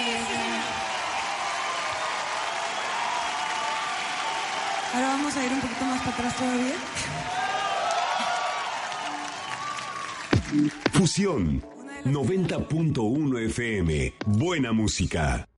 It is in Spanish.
Ahora vamos a ir un poquito más para atrás todavía. Fusión 90.1 FM. Buena música.